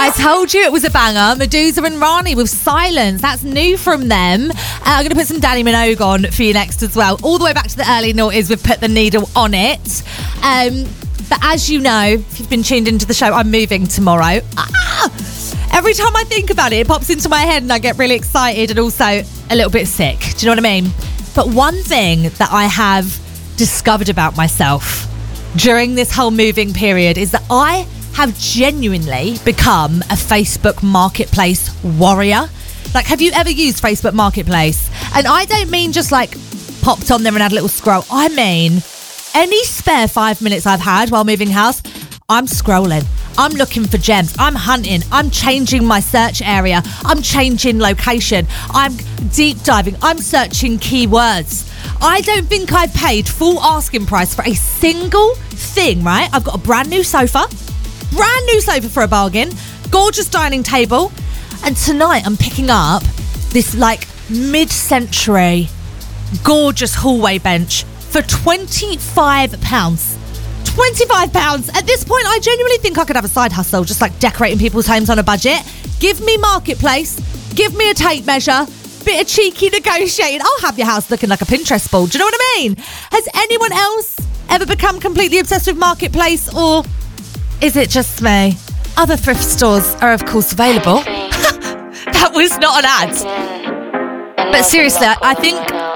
I told you it was a banger. Medusa and Rani with Silence. That's new from them. I'm going to put some Danny Minogue on for you next as well. All the way back to the early noughties, we've put the needle on it. But as you know, if you've been tuned into the show, I'm moving tomorrow. Every time I think about it, it pops into my head and I get really excited and also a little bit sick. Do you know what I mean? But one thing that I have discovered about myself during this whole moving period is that I have genuinely become a Facebook Marketplace warrior. Like, have you ever used Facebook Marketplace? And I don't mean just like popped on there and had a little scroll. I mean, any spare 5 minutes I've had while moving house, I'm scrolling. I'm looking for gems. I'm hunting. I'm changing my search area. I'm changing location. I'm deep diving. I'm searching keywords. I don't think I've paid full asking price for a single thing, right? I've got a brand new sofa for a bargain, gorgeous dining table, and tonight I'm picking up this like mid-century gorgeous hallway bench for £25. £25. At this point, I genuinely think I could have a side hustle, just like decorating people's homes on a budget. Give me Marketplace, give me a tape measure, bit of cheeky negotiating. I'll have your house looking like a Pinterest board. Do you know what I mean? Has anyone else ever become completely obsessed with Marketplace, or is it just me? Other thrift stores are, of course, available. That was not an ad. But seriously, I think